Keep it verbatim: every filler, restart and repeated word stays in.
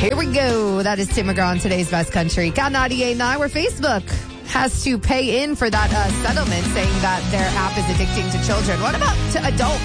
Here we go. That is Tim McGraw on today's Best Country. Got ninety-eight point nine, where Facebook has to pay in for that uh, settlement saying that their app is addicting to children. What about to adults?